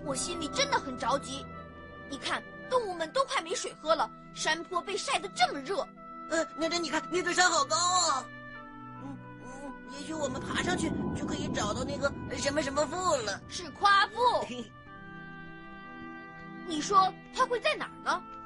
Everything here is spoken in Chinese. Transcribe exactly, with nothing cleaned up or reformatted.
我心里真的很着急。你看，动物们都快没水喝了，山坡被晒得这么热。 呃，奶奶，你看那座山好高啊！嗯嗯，也许我们爬上去就可以找到那个什么什么富了。 是夸父。你说他会在哪儿呢？